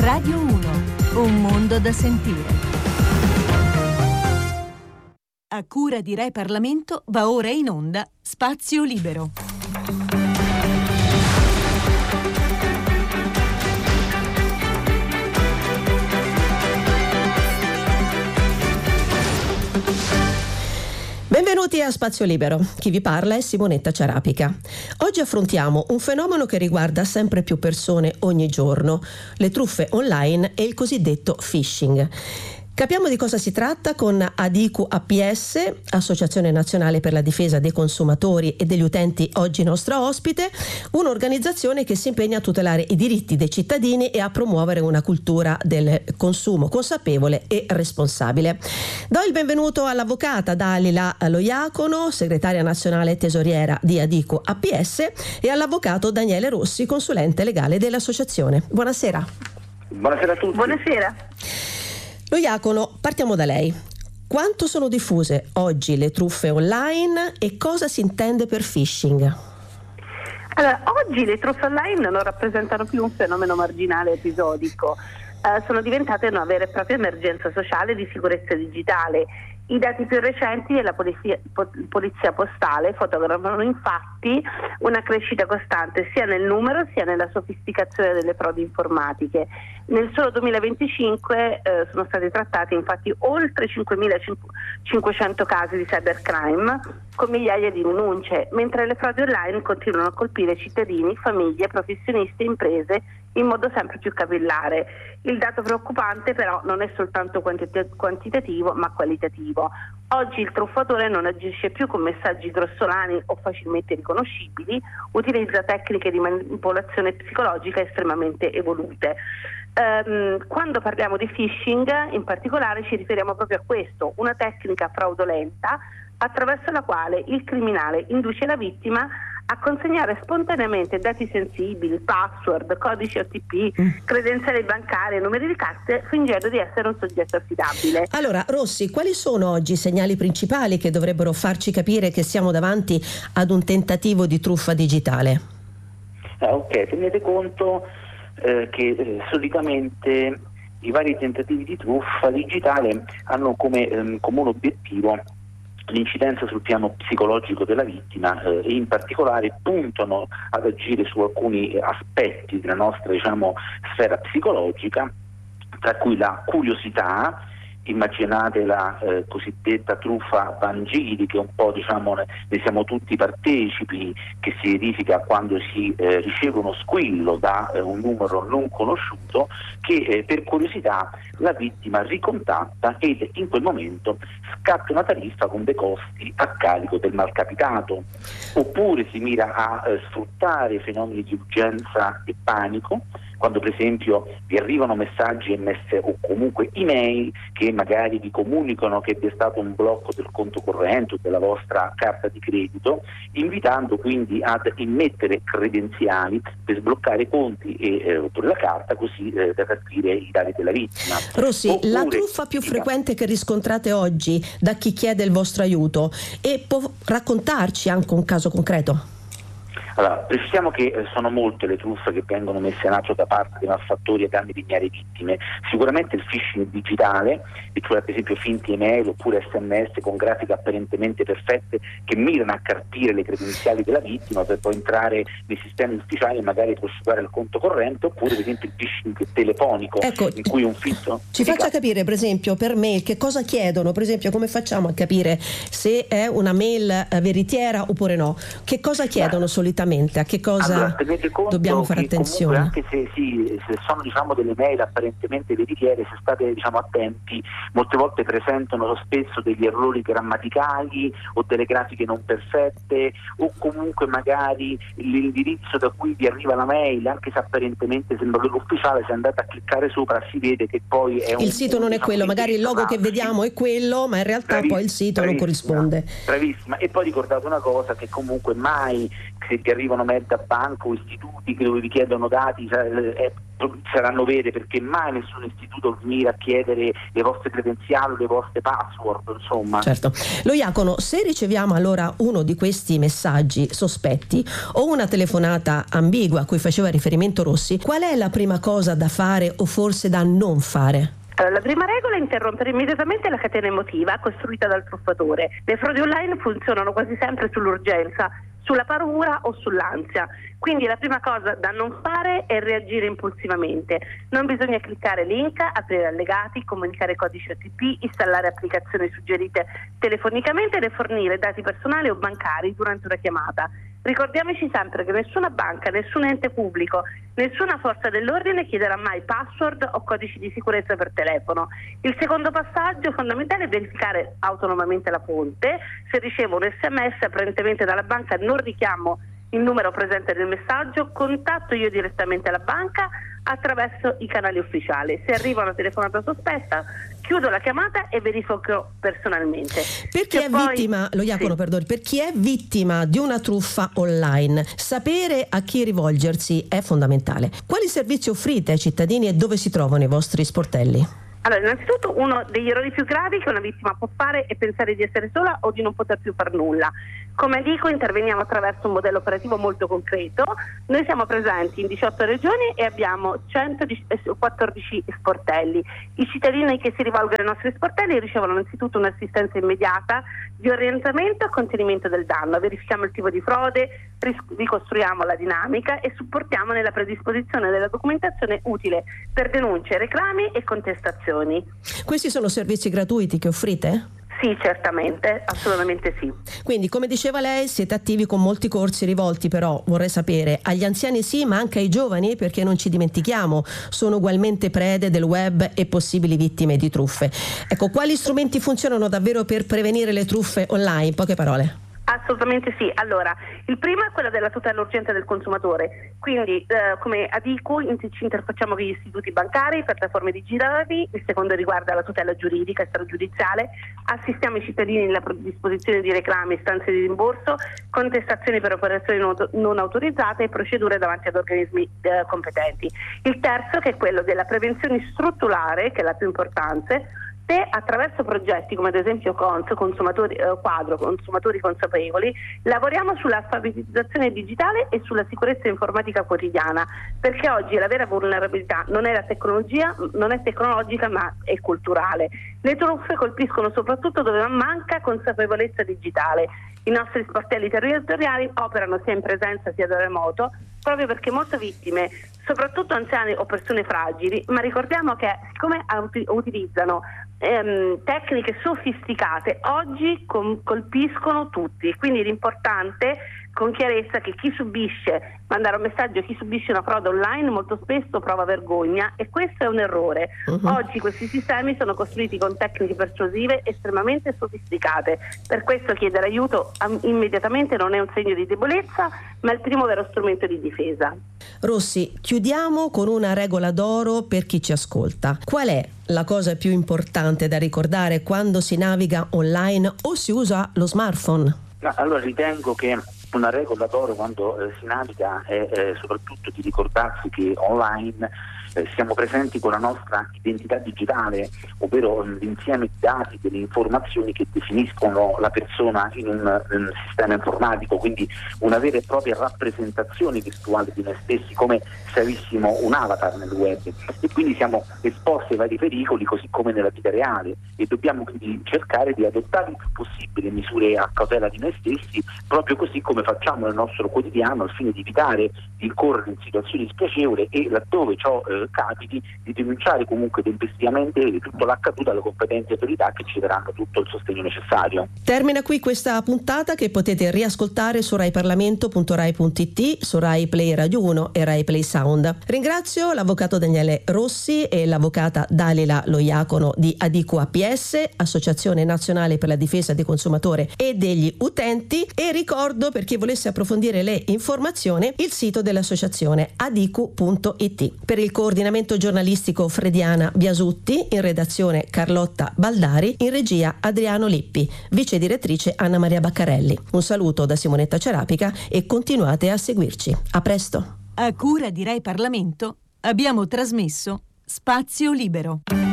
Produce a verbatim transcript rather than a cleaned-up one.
Radio uno, un mondo da sentire. A cura di Rai Parlamento va ora in onda Spazio Libero. Benvenuti a Spazio Libero. Chi vi parla è Simonetta Ciarapica. Oggi affrontiamo un fenomeno che riguarda sempre più persone ogni giorno: le truffe online e il cosiddetto phishing. Capiamo di cosa si tratta con Adiku A P S, Associazione Nazionale per la Difesa dei Consumatori e degli Utenti, oggi nostra ospite, un'organizzazione che si impegna a tutelare i diritti dei cittadini e a promuovere una cultura del consumo consapevole e responsabile. Do il benvenuto all'avvocata Dalila Loiacono, segretaria nazionale e tesoriera di Adiku A P S, e all'avvocato Daniele Rossi, consulente legale dell'associazione. Buonasera. Buonasera a tutti. Buonasera. Loiacono, partiamo da lei. Quanto sono diffuse oggi le truffe online e cosa si intende per phishing? Allora, oggi le truffe online non rappresentano più un fenomeno marginale episodico, eh, sono diventate una vera e propria emergenza sociale di sicurezza digitale. I dati più recenti della polizia, po- polizia postale fotografano infatti una crescita costante sia nel numero sia nella sofisticazione delle frodi informatiche. Nel solo duemilaventicinque eh, sono stati trattati infatti oltre cinquemilacinquecento casi di cybercrime con migliaia di denunce, mentre le frodi online continuano a colpire cittadini, famiglie, professionisti e imprese in modo sempre più capillare. Il dato preoccupante però non è soltanto quantit- quantitativo ma qualitativo. Oggi il truffatore non agisce più con messaggi grossolani o facilmente riconoscibili, utilizza tecniche di manipolazione psicologica estremamente evolute. Um, quando parliamo di phishing in particolare ci riferiamo proprio a questo, una tecnica fraudolenta attraverso la quale il criminale induce la vittima a consegnare spontaneamente dati sensibili, password, codici O T P, credenziali bancarie, numeri di carte, fingendo di essere un soggetto affidabile. Allora, Rossi, quali sono oggi i segnali principali che dovrebbero farci capire che siamo davanti ad un tentativo di truffa digitale? Ah, ok, tenete conto eh, che eh, solitamente i vari tentativi di truffa digitale hanno come ehm, comune obiettivo l'incidenza sul piano psicologico della vittima eh, e in particolare puntano ad agire su alcuni aspetti della nostra, diciamo, sfera psicologica, tra cui la curiosità. Immaginate la eh, cosiddetta truffa Vangeli, che un po', diciamo, ne, ne siamo tutti partecipi, che si verifica quando si eh, riceve uno squillo da eh, un numero non conosciuto, che eh, per curiosità la vittima ricontatta ed in quel momento scatta una tariffa con dei costi a carico del malcapitato. Oppure si mira a eh, sfruttare fenomeni di urgenza e panico, quando per esempio vi arrivano messaggi M S o comunque email che magari vi comunicano che vi è stato un blocco del conto corrente o della vostra carta di credito, invitando quindi ad immettere credenziali per sbloccare conti e eh, oppure la carta, così eh, da trascrivere i dati della vittima. Rossi, oppure, la truffa più frequente che riscontrate oggi da chi chiede il vostro aiuto, e può raccontarci anche un caso concreto? Allora, precisiamo che eh, sono molte le truffe che vengono messe in atto da parte dei malfattori a danni di ignare vittime. Sicuramente il phishing digitale, e cioè per esempio finti email oppure S M S con grafiche apparentemente perfette che mirano a carpire le credenziali della vittima per poi entrare nei sistemi ufficiali e magari prosciugare il conto corrente, oppure per esempio il phishing telefonico, ecco, in cui un finto... Ci faccia capire per esempio per mail che cosa chiedono, per esempio come facciamo a capire se è una mail veritiera oppure no? Che cosa chiedono Beh. solitamente? A che cosa allora, dobbiamo fare attenzione? Anche se, sì, se sono, diciamo, delle mail apparentemente veritiere, se state, diciamo, attenti, molte volte presentano spesso degli errori grammaticali o delle grafiche non perfette, o comunque magari l'indirizzo da cui vi arriva la mail, anche se apparentemente sembra quello ufficiale, se andate a cliccare sopra si vede che poi è un, il sito non è quello, magari il logo che vediamo è quello, ma in realtà bravissima, poi il sito non corrisponde. Bravissima. E poi ricordate una cosa, che comunque mai se vi arrivano mail da banco o istituti che dove vi chiedono dati eh, saranno vere, perché mai nessun istituto venire a chiedere le vostre credenziali o le vostre password, insomma. Certo. Lo Iacono, se riceviamo allora uno di questi messaggi sospetti o una telefonata ambigua a cui faceva riferimento Rossi, qual è la prima cosa da fare o forse da non fare? Allora, la prima regola è interrompere immediatamente la catena emotiva costruita dal truffatore. Le frodi online funzionano quasi sempre sull'urgenza, sulla paura o sull'ansia. Quindi la prima cosa da non fare è reagire impulsivamente. Non bisogna cliccare link, aprire allegati, comunicare codici O T P, installare applicazioni suggerite telefonicamente né fornire dati personali o bancari durante una chiamata. Ricordiamoci sempre che nessuna banca, nessun ente pubblico, nessuna forza dell'ordine chiederà mai password o codici di sicurezza per telefono. Il secondo passaggio fondamentale è verificare autonomamente la fonte. Se ricevo un S M S apparentemente dalla banca, non richiamo il numero presente nel messaggio, contatto io direttamente la banca attraverso i canali ufficiali. Se arriva una telefonata sospetta, chiudo la chiamata e verifico personalmente. Per chi è poi... vittima, lo Iacono, sì. perdoni, per chi è vittima di una truffa online, sapere a chi rivolgersi è fondamentale. Quali servizi offrite ai cittadini e dove si trovano i vostri sportelli? Allora, innanzitutto uno degli errori più gravi che una vittima può fare è pensare di essere sola o di non poter più far nulla. Come dico, interveniamo attraverso un modello operativo molto concreto. Noi siamo presenti in diciotto regioni e abbiamo centoquattordici sportelli. I cittadini che si rivolgono ai nostri sportelli ricevono innanzitutto un'assistenza immediata di orientamento e contenimento del danno. Verifichiamo il tipo di frode, ricostruiamo la dinamica e supportiamo nella predisposizione della documentazione utile per denunce, reclami e contestazioni. Questi sono servizi gratuiti che offrite? Sì, certamente, assolutamente sì. Quindi, come diceva lei, siete attivi con molti corsi rivolti, però vorrei sapere, agli anziani sì, ma anche ai giovani, perché non ci dimentichiamo, sono ugualmente prede del web e possibili vittime di truffe. Ecco, quali strumenti funzionano davvero per prevenire le truffe online? In poche parole. Assolutamente sì. Allora, il primo è quello della tutela urgente del consumatore, quindi eh, come Adicu ci interfacciamo con gli istituti bancari, piattaforme digitali. Il secondo riguarda la tutela giuridica e stragiudiziale, assistiamo i cittadini nella predisposizione di reclami, istanze di rimborso, contestazioni per operazioni non, non autorizzate e procedure davanti ad organismi eh, competenti. Il terzo, che è quello della prevenzione strutturale, che è la più importante, attraverso progetti come ad esempio Cons, consumatori, eh, Quadro, consumatori consapevoli, lavoriamo sull'alfabetizzazione digitale e sulla sicurezza informatica quotidiana, perché oggi la vera vulnerabilità non è la tecnologia, non è tecnologica, ma è culturale. Le truffe colpiscono soprattutto dove manca consapevolezza digitale. I nostri sportelli territoriali operano sia in presenza sia da remoto, proprio perché molte vittime, soprattutto anziani o persone fragili, ma ricordiamo che siccome utilizzano ehm, tecniche sofisticate, oggi com- colpiscono tutti. Quindi l'importante con chiarezza che chi subisce, mandare un messaggio, chi subisce una frode online molto spesso prova vergogna, e questo è un errore. Uh-huh. Oggi questi sistemi sono costruiti con tecniche persuasive estremamente sofisticate, per questo chiedere aiuto immediatamente non è un segno di debolezza, ma è il primo vero strumento di difesa. Rossi, chiudiamo con una regola d'oro per chi ci ascolta. Qual è la cosa più importante da ricordare quando si naviga online o si usa lo smartphone? No, allora ritengo che una regola d'oro quando eh, si naviga è eh, soprattutto di ricordarsi che online eh, siamo presenti con la nostra identità digitale, ovvero l'insieme di dati, delle informazioni che definiscono la persona in un, in un sistema informatico, quindi una vera e propria rappresentazione virtuale di noi stessi, come se avessimo un avatar nel web, e quindi siamo esposti ai vari pericoli così come nella vita reale, e dobbiamo quindi cercare di adottare il più possibile misure a cautela di noi stessi, proprio così come facciamo nel nostro quotidiano, al fine di evitare di incorrere in situazioni spiacevoli e, laddove ciò eh, capiti, di denunciare comunque tempestivamente tutto l'accaduto alle competenti autorità che ci daranno tutto il sostegno necessario. Termina qui questa puntata che potete riascoltare su rai parlamento punto rai punto it, su Rai Play Radio uno e Rai Play Sound. Ringrazio l'avvocato Daniele Rossi e l'avvocata Dalila Lo Iacono di Adicu A P S, Associazione Nazionale per la Difesa dei Consumatori e degli Utenti, e ricordo, per chi volesse approfondire le informazioni, il sito dell'associazione adicu punto it. Per il corso coordinamento giornalistico Frediana Biasutti, in redazione Carlotta Baldari, in regia Adriano Lippi, vice direttrice Anna Maria Baccarelli. Un saluto da Simonetta Ciarapica e continuate a seguirci. A presto. A cura di Rai Parlamento abbiamo trasmesso Spazio Libero.